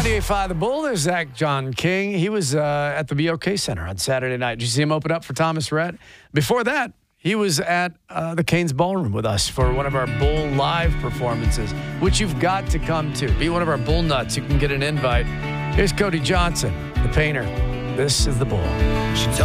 98.5 The Bull. There's Zach John King. He was at the BOK Center on Saturday night. Did you see him open up for Thomas Rhett? Before that, he was at the Canes Ballroom with us for one of our Bull live performances, which you've got to come to. Be one of our Bull nuts. You can get an invite. Here's Cody Johnson, the painter. This is The Bull.